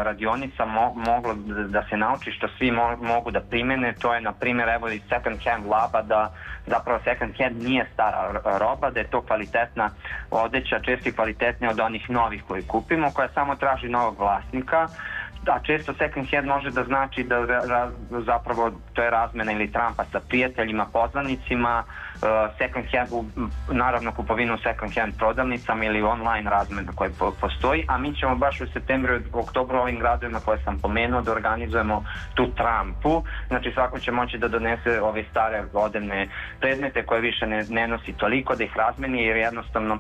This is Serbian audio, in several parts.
radionica moglo da se nauči, što svi mogu da primene, to je na primjer evo iz Second Hand Laba, da zapravo Second Hand nije stara roba, da je to kvalitetna odeća, često i kvalitetnija od onih novih koji kupimo, koja samo traži novog vlasnika. Da, često second hand može da znači da zapravo to je razmena ili trampa sa prijateljima, poznanicima, second hand, naravno kupovinu second hand prodavnicama ili online razmena koja postoji, a mi ćemo baš u septembru i oktobru ovim gradovima koje sam pomenuo da organizujemo tu trampu. Znači svako će moći da donese ove stare odevne predmete koje više ne nosi toliko, da ih razmeni, jer jednostavno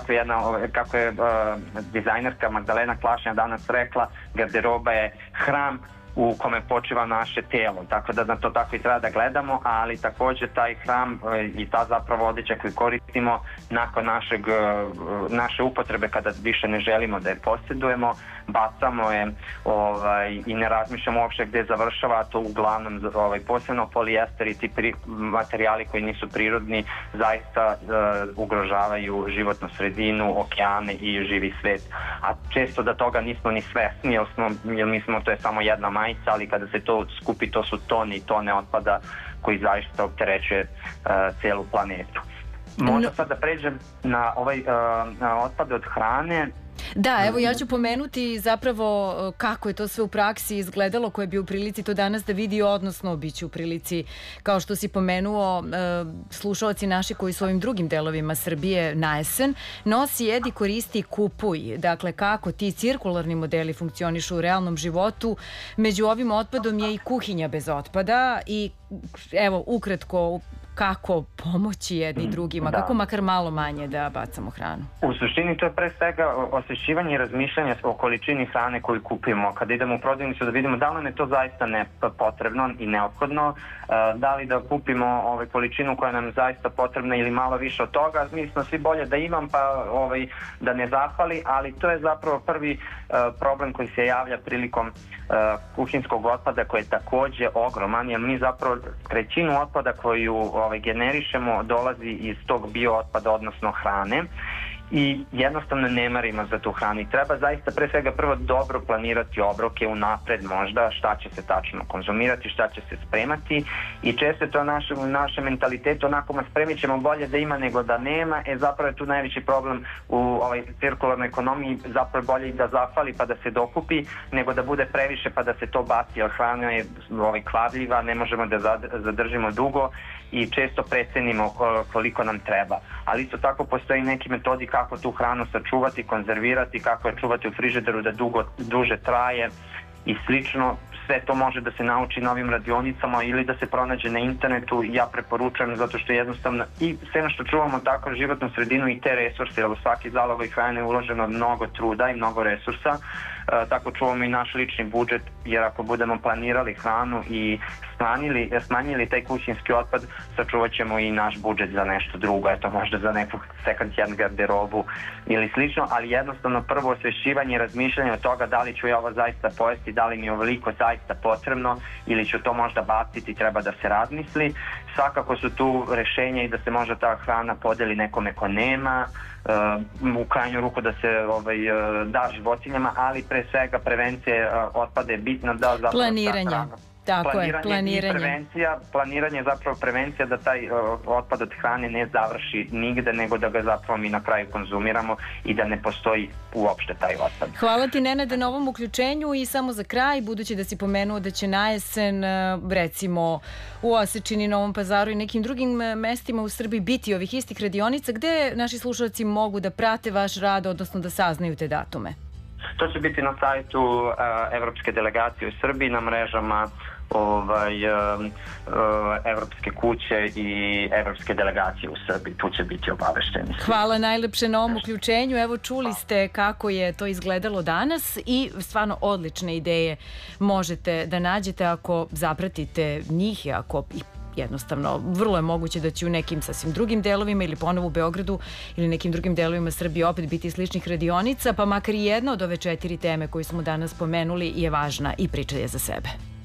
kako je dizajnerka Magdalena Klašnja danas rekla, garderoba je hram u kome počiva naše telo, tako da na to tako i treba da gledamo, ali također taj hram i ta zapravo odeća koju koristimo nakon naše upotrebe, kada više ne želimo da je posjedujemo, bacamo je i ne razmišljamo uopšte gde završava, a to uglavnom posebno polijester i ti materijali koji nisu prirodni zaista ugrožavaju životnu sredinu, okeane i živi svet, a često da toga nismo ni svesni, jer mislimo to je samo jedna majica, ali kada se to skupi, to su tone i tone otpada koji zaista opterećuje celu planetu. Možda sad da pređem na otpade od hrane. Da, evo ja ću pomenuti zapravo kako je to sve u praksi izgledalo, koje bi u prilici to danas da vidi, odnosno bit će u prilici, kao što si pomenuo, slušaoci naši koji su ovim drugim delovima Srbije na jesen, nosi, jedi, koristi, kupuj. Dakle, kako ti cirkularni modeli funkcionišu u realnom životu. Među ovim otpadom je i kuhinja bez otpada i evo ukratko kako pomoći jedni drugima, kako makar malo manje da bacamo hranu? U suštini to je pre svega osvešćivanje i razmišljanje o količini hrane koju kupimo. Kada idemo u prodavnicu da vidimo da li nam je to zaista potrebno i neophodno, da li da kupimo količinu koja nam je zaista potrebna ili malo više od toga. Mi smo svi bolje da imam pa da ne zahvali, ali to je zapravo prvi problem koji se javlja prilikom kuhinskog otpada, koji je takođe ogroman, jer mi zapravo trećinu otpada koju generišemo dolazi iz tog biootpada, odnosno hrane, i jednostavno ne marimo za tu hranu. I treba zaista pre svega prvo dobro planirati obroke unapred, možda šta će se tačno konzumirati, šta će se spremati, i često je to u našem mentalitetu onako, spremit ćemo bolje da ima nego da nema. Zapravo je tu najveći problem u cirkularnoj ekonomiji, zapravo bolje i da zafali pa da se dokupi nego da bude previše pa da se to baci, jer hrana je kvadljiva, ne možemo da zadržimo dugo i često precenimo koliko nam treba. Ali isto tako postoji neki metodi kako tu hranu sačuvati, konzervirati, kako je čuvati u frižideru da duže traje i slično. Sve to može da se nauči na ovim radionicama ili da se pronađe na internetu. Ja preporučujem, zato što jednostavno i sve što čuvamo tako životnu sredinu i te resurse, jer u svaki zalogaj hrane je uloženo mnogo truda i mnogo resursa, tako čuvamo i naš lični budžet, jer ako budemo planirali hranu i smanjili taj kućinski otpad, sačuvat ćemo i naš budžet za nešto drugo, eto možda za neku second hand garderobu ili slično, ali jednostavno prvo osvešćivanje i razmišljanje od toga da li ću ja ovo zaista pojesti, da li mi je ovoliko zaista potrebno ili ću to možda baciti, treba da se razmisli. Svakako su tu rešenja i da se možda ta hrana podeli nekome ko nema, u krajnju ruku da se da životinjama, ali pre svega prevencija otpada je bitna, da zapravo planiranje. Tako je, planiranje je zapravo prevencija da taj otpad od hrane ne završi nigde, nego da ga zapravo mi na kraju konzumiramo i da ne postoji uopšte taj otpad. Hvala ti, Nenade, na ovom uključenju. I samo za kraj, budući da si pomenuo da će na jesen, recimo u Osečini, Novom Pazaru i nekim drugim mestima u Srbiji biti ovih istih radionica, gde naši slušalci mogu da prate vaš rad, odnosno da saznaju te datume? To će biti na sajtu Evropske delegacije u Srbiji, na mrežama Evropske kuće i Evropske delegacije u Srbiji. Tu će biti obavešteni. Hvala najlepše na ovom uključenju. Evo, čuli ste kako je to izgledalo danas i stvarno odlične ideje možete da nađete ako zapratite njih i ako ih jednostavno, vrlo je moguće da će u nekim sasvim drugim delovima ili ponovo u Beogradu ili nekim drugim delovima Srbije opet biti sličnih radionica, pa makar i jedna od ove 4 teme koje smo danas pomenuli je važna i priča je za sebe.